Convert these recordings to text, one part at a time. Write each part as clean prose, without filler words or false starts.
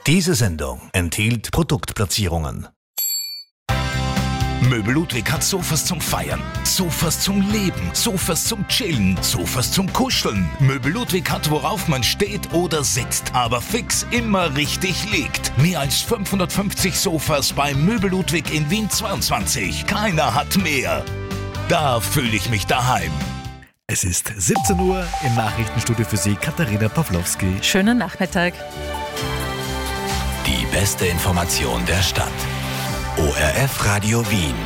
Diese Sendung enthielt Produktplatzierungen. Möbel Ludwig hat Sofas zum Feiern, Sofas zum Leben, Sofas zum Chillen, Sofas zum Kuscheln. Möbel Ludwig hat, worauf man steht oder sitzt, aber fix immer richtig liegt. Mehr als 550 Sofas bei Möbel Ludwig in Wien 22. Keiner hat mehr. Da fühle ich mich daheim. Es ist 17 Uhr, im Nachrichtenstudio für Sie Katharina Pawlowski. Schönen Nachmittag. Die beste Information der Stadt. ORF Radio Wien.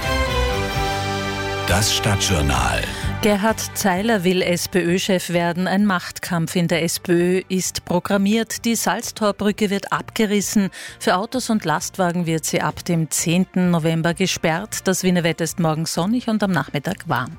Das Stadtjournal. Gerhard Zeiler will SPÖ-Chef werden. Ein Machtkampf in der SPÖ ist programmiert. Die Salztorbrücke wird abgerissen. Für Autos und Lastwagen wird sie ab dem 10. November gesperrt. Das Wiener Wetter ist morgen sonnig und am Nachmittag warm.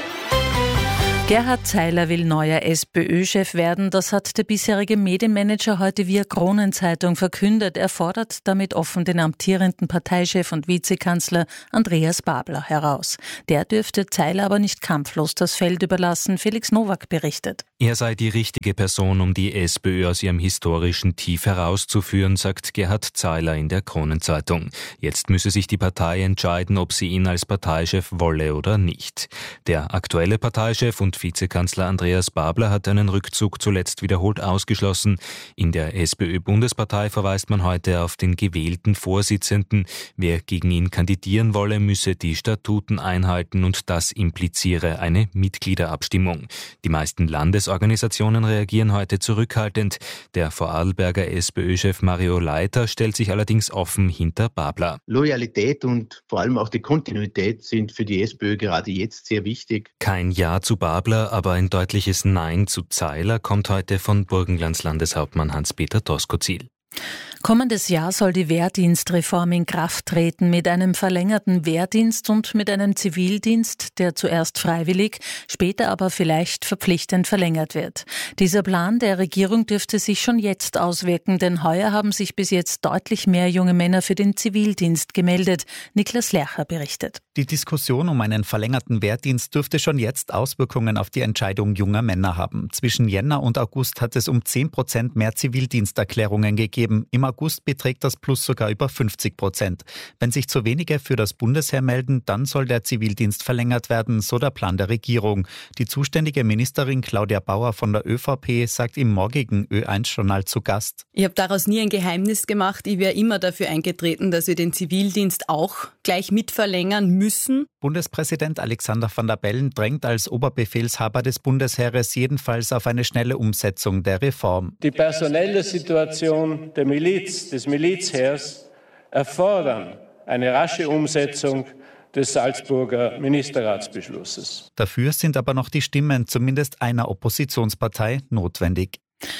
Gerhard Zeiler will neuer SPÖ-Chef werden. Das hat der bisherige Medienmanager heute via Kronenzeitung verkündet. Er fordert damit offen den amtierenden Parteichef und Vizekanzler Andreas Babler heraus. Der dürfte Zeiler aber nicht kampflos das Feld überlassen. Felix Nowak berichtet. Er sei die richtige Person, um die SPÖ aus ihrem historischen Tief herauszuführen, sagt Gerhard Zeiler in der Kronenzeitung. Jetzt müsse sich die Partei entscheiden, ob sie ihn als Parteichef wolle oder nicht. Der aktuelle Parteichef und Vizekanzler Andreas Babler hat einen Rückzug zuletzt wiederholt ausgeschlossen. In der SPÖ-Bundespartei verweist man heute auf den gewählten Vorsitzenden. Wer gegen ihn kandidieren wolle, müsse die Statuten einhalten und das impliziere eine Mitgliederabstimmung. Die meisten Landesorganisationen reagieren heute zurückhaltend. Der Vorarlberger SPÖ-Chef Mario Leiter stellt sich allerdings offen hinter Babler. Loyalität und vor allem auch die Kontinuität sind für die SPÖ gerade jetzt sehr wichtig. Kein Ja zu Babler, aber ein deutliches Nein zu Zeiler kommt heute von Burgenlands Landeshauptmann Hans-Peter Doskozil. Kommendes Jahr soll die Wehrdienstreform in Kraft treten mit einem verlängerten Wehrdienst und mit einem Zivildienst, der zuerst freiwillig, später aber vielleicht verpflichtend verlängert wird. Dieser Plan der Regierung dürfte sich schon jetzt auswirken, denn heuer haben sich bis jetzt deutlich mehr junge Männer für den Zivildienst gemeldet. Niklas Lercher berichtet. Die Diskussion um einen verlängerten Wehrdienst dürfte schon jetzt Auswirkungen auf die Entscheidung junger Männer haben. Zwischen Jänner und August hat es um 10% mehr Zivildiensterklärungen gegeben. Im August beträgt das Plus sogar über 50%. Wenn sich zu wenige für das Bundesheer melden, dann soll der Zivildienst verlängert werden, so der Plan der Regierung. Die zuständige Ministerin Claudia Bauer von der ÖVP sagt im morgigen Ö1-Journal zu Gast: Ich habe daraus nie ein Geheimnis gemacht. Ich wäre immer dafür eingetreten, dass wir den Zivildienst auch gleich mit verlängern müssen. Bundespräsident Alexander Van der Bellen drängt als Oberbefehlshaber des Bundesheeres jedenfalls auf eine schnelle Umsetzung der Reform. Die personelle Situation der Miliz, des Milizheers erfordern eine rasche Umsetzung des Salzburger Ministerratsbeschlusses. Dafür sind aber noch die Stimmen zumindest einer Oppositionspartei notwendig.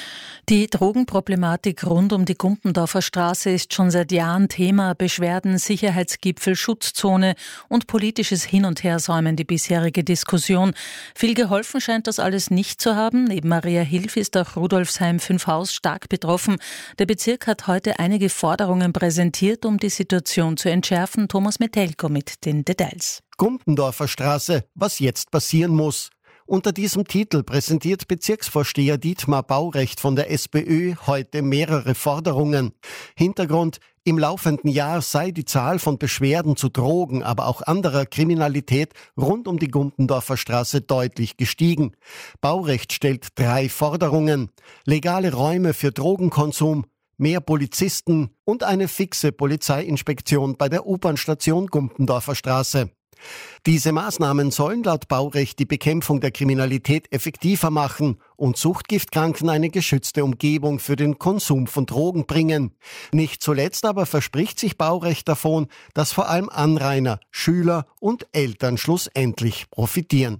Die Drogenproblematik rund um die Gumpendorfer Straße ist schon seit Jahren Thema. Beschwerden, Sicherheitsgipfel, Schutzzone und politisches Hin- und Her säumen die bisherige Diskussion. Viel geholfen scheint das alles nicht zu haben. Neben Maria Hilf ist auch Rudolfsheim-Fünfhaus stark betroffen. Der Bezirk hat heute einige Forderungen präsentiert, um die Situation zu entschärfen. Thomas Metelko mit den Details. Gumpendorfer Straße, was jetzt passieren muss. Unter diesem Titel präsentiert Bezirksvorsteher Dietmar Baurecht von der SPÖ heute mehrere Forderungen. Hintergrund: Im laufenden Jahr sei die Zahl von Beschwerden zu Drogen, aber auch anderer Kriminalität rund um die Gumpendorfer Straße deutlich gestiegen. Baurecht stellt 3 Forderungen: legale Räume für Drogenkonsum, mehr Polizisten und eine fixe Polizeiinspektion bei der U-Bahn-Station Gumpendorfer Straße. Diese Maßnahmen sollen laut Baurecht die Bekämpfung der Kriminalität effektiver machen und Suchtgiftkranken eine geschützte Umgebung für den Konsum von Drogen bringen. Nicht zuletzt aber verspricht sich Baurecht davon, dass vor allem Anrainer, Schüler und Eltern schlussendlich profitieren.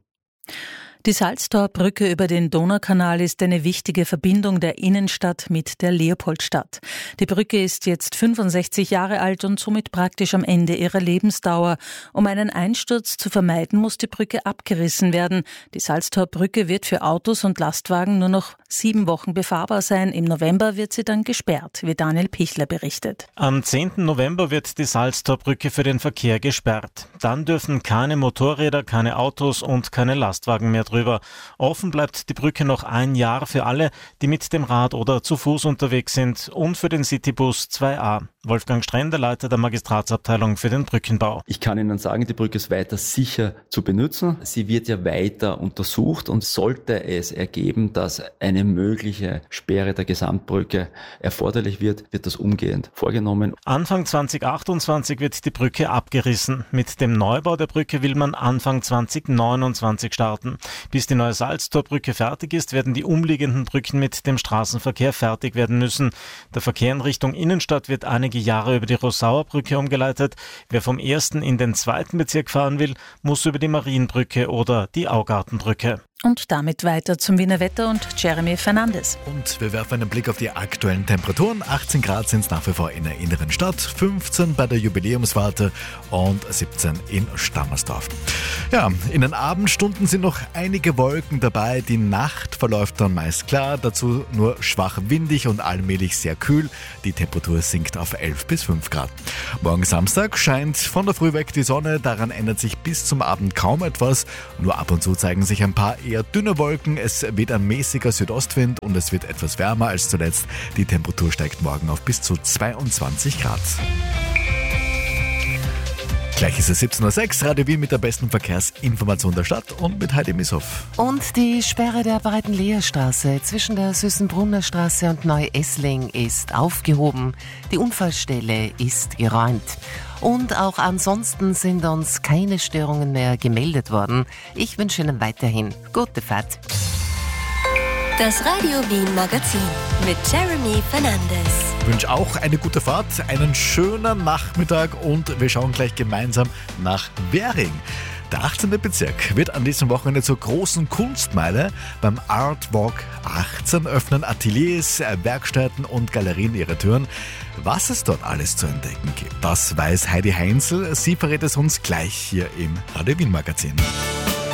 Die Salztorbrücke über den Donaukanal ist eine wichtige Verbindung der Innenstadt mit der Leopoldstadt. Die Brücke ist jetzt 65 Jahre alt und somit praktisch am Ende ihrer Lebensdauer. Um einen Einsturz zu vermeiden, muss die Brücke abgerissen werden. Die Salztorbrücke wird für Autos und Lastwagen nur noch 7 Wochen befahrbar sein. Im November wird sie dann gesperrt, wie Daniel Pichler berichtet. Am 10. November wird die Salztorbrücke für den Verkehr gesperrt. Dann dürfen keine Motorräder, keine Autos und keine Lastwagen mehr drüber drüber. Offen bleibt die Brücke noch ein Jahr für alle, die mit dem Rad oder zu Fuß unterwegs sind, und für den Citybus 2a. Wolfgang Strender, Leiter der Magistratsabteilung für den Brückenbau. Ich kann Ihnen sagen, die Brücke ist weiter sicher zu benutzen. Sie wird ja weiter untersucht, und sollte es ergeben, dass eine mögliche Sperre der Gesamtbrücke erforderlich wird das umgehend vorgenommen. Anfang 2028 wird die Brücke abgerissen. Mit dem Neubau der Brücke will man Anfang 2029 starten. Bis die neue Salztorbrücke fertig ist, werden die umliegenden Brücken mit dem Straßenverkehr fertig werden müssen. Der Verkehr in Richtung Innenstadt wird einige Jahre über die Rossauer Brücke umgeleitet. Wer vom 1. in den 2. Bezirk fahren will, muss über die Marienbrücke oder die Augartenbrücke. Und damit weiter zum Wiener Wetter und Jeremy Fernandes. Und wir werfen einen Blick auf die aktuellen Temperaturen. 18 Grad sind es nach wie vor in der inneren Stadt, 15 bei der Jubiläumswarte und 17 in Stammersdorf. Ja, in den Abendstunden sind noch einige Wolken dabei. Die Nacht verläuft dann meist klar, dazu nur schwach windig und allmählich sehr kühl. Die Temperatur sinkt auf 11 bis 5 Grad. Morgen Samstag scheint von der Früh weg die Sonne. Daran ändert sich bis zum Abend kaum etwas. Nur ab und zu zeigen sich ein paar eher dünne Wolken. Es weht ein mäßiger Südostwind und es wird etwas wärmer als zuletzt. Die Temperatur steigt morgen auf bis zu 22 Grad. Gleich ist es 17.06 Uhr, Radio Wien mit der besten Verkehrsinformation der Stadt und mit Heidi Mishoff. Und die Sperre der Breitenleherstraße zwischen der Süßenbrunner Straße und Neu-Essling ist aufgehoben. Die Unfallstelle ist geräumt. Und auch ansonsten sind uns keine Störungen mehr gemeldet worden. Ich wünsche Ihnen weiterhin gute Fahrt. Das Radio Wien Magazin mit Jeremy Fernandes. Ich wünsche auch eine gute Fahrt, einen schönen Nachmittag und wir schauen gleich gemeinsam nach Währing. Der 18. Bezirk wird an diesem Wochenende zur großen Kunstmeile. Beim Art Walk 18 öffnen Ateliers, Werkstätten und Galerien ihre Türen. Was es dort alles zu entdecken gibt, das weiß Heidi Heinzel. Sie verrät es uns gleich hier im Radio Wien Magazin.